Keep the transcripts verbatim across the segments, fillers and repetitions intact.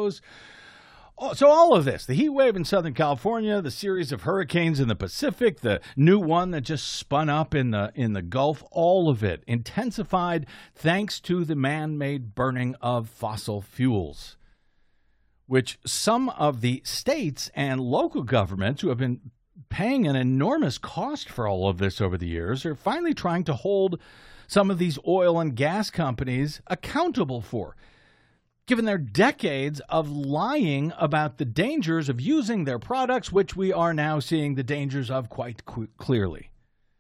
tornadoes. Oh, so all of this, the heat wave in Southern California, the series of hurricanes in the Pacific, the new one that just spun up in the in the Gulf, all of it intensified thanks to the man-made burning of fossil fuels, which some of the states and local governments who have been paying an enormous cost for all of this over the years are finally trying to hold some of these oil and gas companies accountable for, given their decades of lying about the dangers of using their products, which we are now seeing the dangers of quite qu- clearly.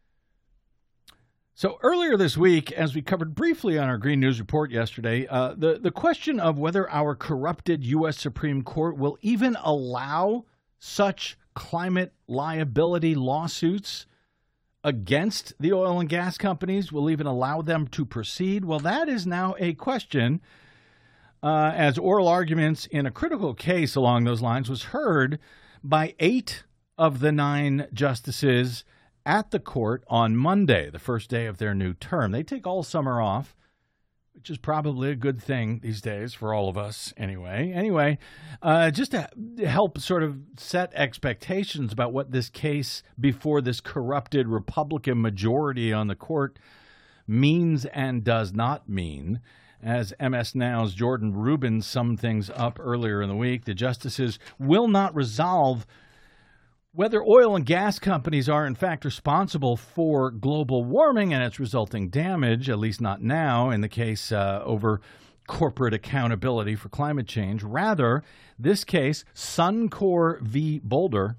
So earlier this week, as we covered briefly on our Green News Report yesterday, uh, the, the question of whether our corrupted U S Supreme Court will even allow such climate liability lawsuits against the oil and gas companies, will even allow them to proceed, well, that is now a question. Uh, as oral arguments in a critical case along those lines was heard by eight of the nine justices at the court on Monday, the first day of their new term. They take all summer off, which is probably a good thing these days for all of us anyway. Anyway, uh, just to help sort of set expectations about what this case before this corrupted Republican majority on the court means and does not mean. As M S Now's Jordan Rubin summed things up earlier in the week, the justices will not resolve whether oil and gas companies are in fact responsible for global warming and its resulting damage, at least not now in the case uh, over corporate accountability for climate change. Rather, this case, Suncor v. Boulder,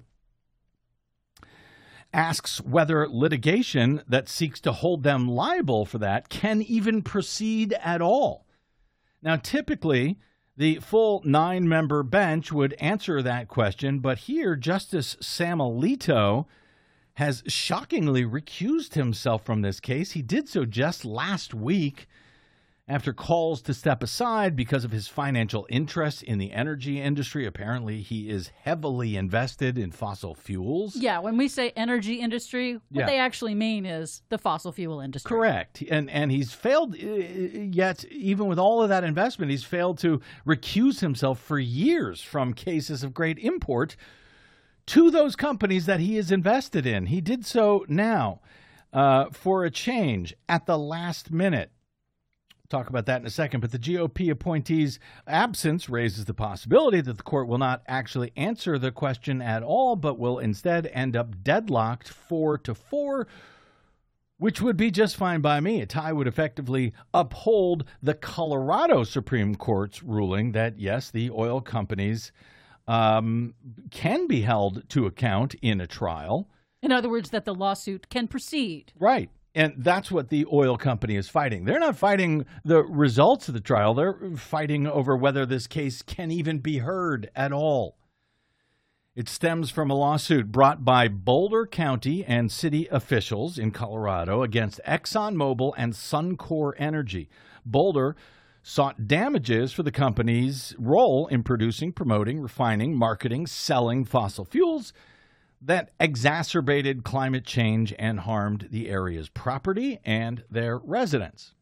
asks whether litigation that seeks to hold them liable for that can even proceed at all. Now, typically, the full nine-member bench would answer that question, but here, Justice Sam Alito has shockingly recused himself from this case. He did so just last week after calls to step aside because of his financial interest in the energy industry. Apparently, he is heavily invested in fossil fuels. Yeah, when we say energy industry, what Yeah. they actually mean is the fossil fuel industry. Correct. And and he's failed, uh, yet even with all of that investment, he's failed to recuse himself for years from cases of great import to those companies that he is invested in. He did so now uh, for a change at the last minute. Talk about that in a second, but the G O P appointee's absence raises the possibility that the court will not actually answer the question at all, but will instead end up deadlocked four to four, which would be just fine by me. A tie would effectively uphold the Colorado Supreme Court's ruling that, yes, the oil companies um, can be held to account in a trial. In other words, that the lawsuit can proceed. Right. And that's what the oil company is fighting. They're not fighting the results of the trial. They're fighting over whether this case can even be heard at all. It stems from a lawsuit brought by Boulder County and city officials in Colorado against ExxonMobil and Suncor Energy. Boulder sought damages for the company's role in producing, promoting, refining, marketing, selling fossil fuels that exacerbated climate change and harmed the area's property and their residents.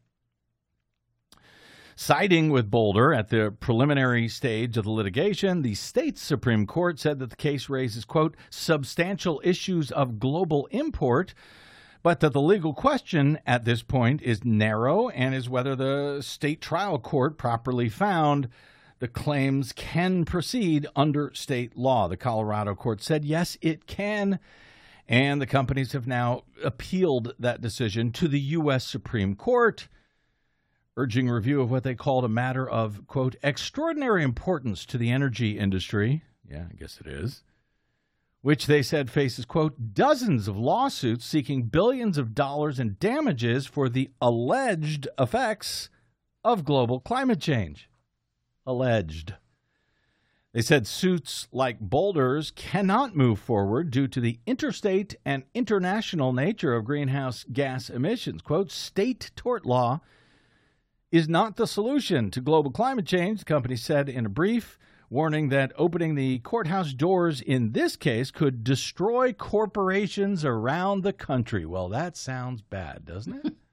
Siding with Boulder at the preliminary stage of the litigation, the state's Supreme Court said that the case raises, quote, substantial issues of global import, but that the legal question at this point is narrow and is whether the state trial court properly found the claims can proceed under state law. The Colorado court said, yes, it can. And the companies have now appealed that decision to the U S Supreme Court, urging review of what they called a matter of, quote, extraordinary importance to the energy industry. Yeah, I guess it is. Which they said faces, quote, dozens of lawsuits seeking billions of dollars in damages for the alleged effects of global climate change. Alleged. They said suits like Boulder's cannot move forward due to the interstate and international nature of greenhouse gas emissions. Quote, state tort law is not the solution to global climate change, the company said in a brief, warning that opening the courthouse doors in this case could destroy corporations around the country. Well, that sounds bad, doesn't it?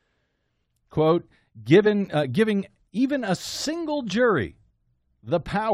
Quote, given, uh, giving even a single jury the power